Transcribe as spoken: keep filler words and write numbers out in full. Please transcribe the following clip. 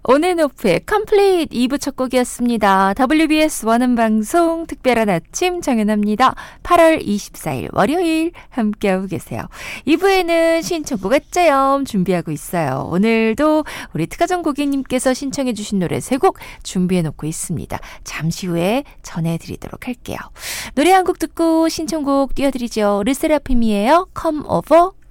온앤오프의 컴플리트 이 부 첫 곡이었습니다. 더블유비에스 원음방송 특별한 아침 정연합니다. 팔월 이십사일 월요일 함께하고 계세요. 이 부에는 신청곡 째염 준비하고 있어요. 오늘도 우리 특가정 고객님께서 신청해 주신 노래 세 곡 준비해 놓고 있습니다. 잠시 후에 전해드리도록 할게요. 노래 한 곡 듣고 신청곡 띄워드리죠. 르세라핌이에요. Come Over.